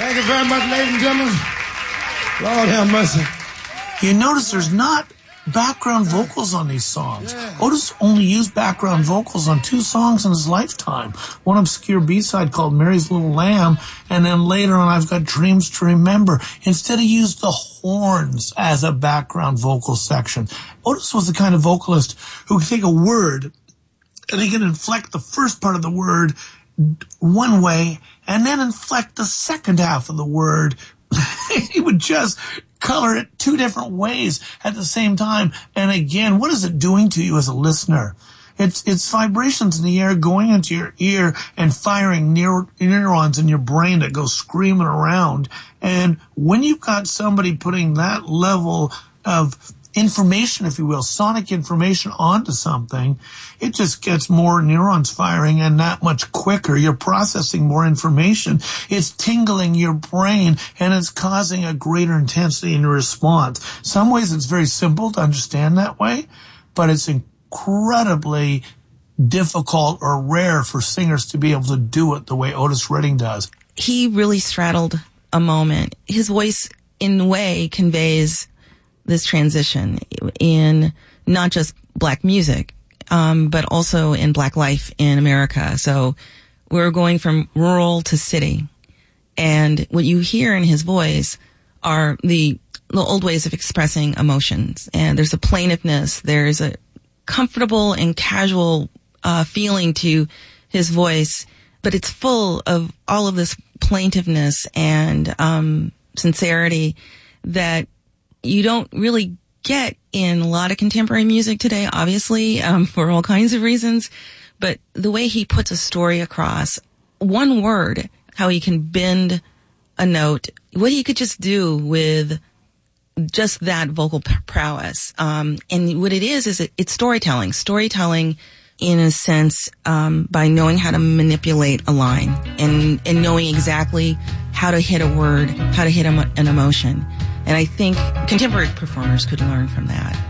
Thank you very much, ladies and gentlemen. Lord have mercy. You notice there's not background vocals on these songs. Otis only used background vocals on 2 songs in his lifetime. One obscure B-side called Mary's Little Lamb, and then later on I've Got Dreams to Remember. Instead, he used the horns as a background vocal section. Otis was the kind of vocalist who could take a word and he could inflect the first part of the word one way and then inflect the second half of the word. He would just color it 2 different ways at the same time. And again, what is it doing to you as a listener? It's vibrations in the air going into your ear and firing neurons in your brain that go screaming around. And when you've got somebody putting that level of information, if you will, sonic information onto something, it just gets more neurons firing and that much quicker. You're processing more information. It's tingling your brain and it's causing a greater intensity in your response. Some ways it's very simple to understand that way, but it's incredibly difficult or rare for singers to be able to do it the way Otis Redding does. He really straddled a moment. His voice, in a way, conveys this transition in not just black music, but also in black life in America. So we're going from rural to city. And what you hear in his voice are the old ways of expressing emotions. And there's a plaintiveness. There's a comfortable and casual feeling to his voice, but it's full of all of this plaintiveness and sincerity that you don't really get in a lot of contemporary music today, obviously, for all kinds of reasons. But the way he puts a story across, one word, how he can bend a note, what he could just do with just that vocal prowess. And what it is it's storytelling. Storytelling in a sense, by knowing how to manipulate a line and knowing exactly how to hit a word, how to hit an emotion. And I think contemporary performers could learn from that.